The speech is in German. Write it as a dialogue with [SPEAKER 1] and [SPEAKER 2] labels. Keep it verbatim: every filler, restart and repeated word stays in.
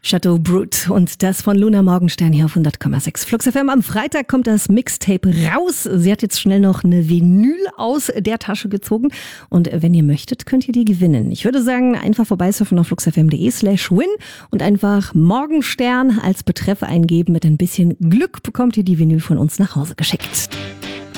[SPEAKER 1] Chateau Brut und das von Luna Morgenstern hier auf hundert Komma sechs. Flux F M. Am Freitag kommt das Mixtape raus. Sie hat jetzt schnell noch eine Vinyl aus der Tasche gezogen. Und wenn ihr möchtet, könnt ihr die gewinnen. Ich würde sagen, einfach vorbeisurfen auf fluxfm.de slash win und einfach Morgenstern als Betreff eingeben. Mit ein bisschen Glück bekommt ihr die Vinyl von uns nach Hause geschickt.